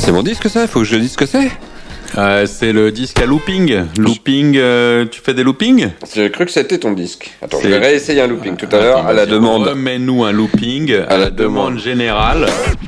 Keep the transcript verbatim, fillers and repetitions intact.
C'est mon disque ça? Faut que je dise ce que c'est? Euh, c'est le disque à looping. Looping, euh, tu fais des loopings? J'ai cru que c'était ton disque. Attends, C'est- je vais réessayer un looping tout à Attends, l'heure à la vas-y, demande. Remets-nous un looping à, À la la demande demande. générale.